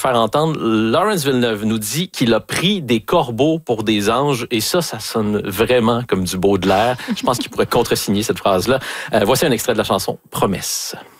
faire entendre. Lawrence Villeneuve nous dit qu'il a pris des corbeaux pour des anges et ça sonne vraiment comme du Baudelaire. Je pense qu'il pourrait contresigner cette phrase-là. Voici un extrait de la chanson Promesse.